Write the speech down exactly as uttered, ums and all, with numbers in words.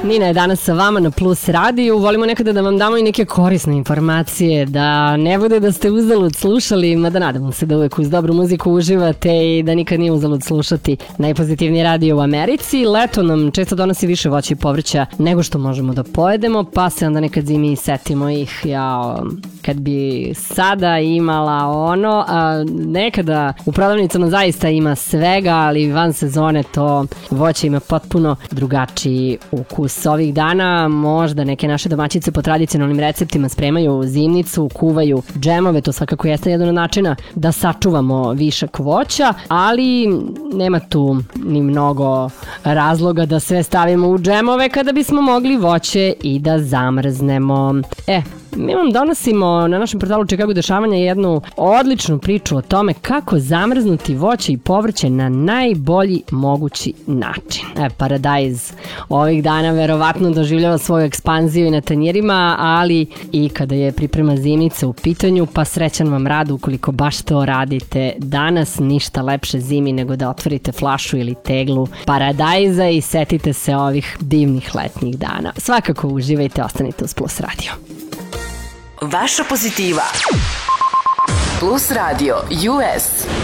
Nina je danas sa vama na Plus radiju. Volimo nekada da vam damo i neke korisne informacije, da ne bude da ste uzalud slušali, mada nadamo se da uvek uz dobru muziku uživate i da nikad nije uzalud slušati najpozitivniji radio u Americi. Leto nam često donosi više voća i povrća nego što možemo da pojedemo, pa se onda nekad zimi setimo ih, ja, kad bi sada imala ono, a nekada u prodavnicama zaista ima svega, ali van sezone to voće ima potpuno drugačiji ukus. Ovih dana možda neke naše domaćice po tradicionalnim receptima spremaju zimnicu, kuvaju džemove, to svakako jeste jedan od načina da sačuvamo višak voća, ali nema tu ni mnogo razloga da sve stavimo u džemove kada bismo mogli voće i da zamrznemo. E, mi vam donosimo na našem portalu Chicago dešavanja jednu odličnu priču o tome kako zamrznuti voće i povrće na najbolji mogući način. E, Paradise ovih dana verovatno doživljava svoju ekspanziju i na tanjirima, ali i kada je priprema zimnica u pitanju, pa srećan vam rad ukoliko baš to radite danas. Ništa lepše zimi nego da otvorite flašu ili teglu Paradise-a i setite se ovih divnih letnjih dana. Svakako uživajte, ostanite uz Plus radio. Vaša pozitiva. Plus radio U S.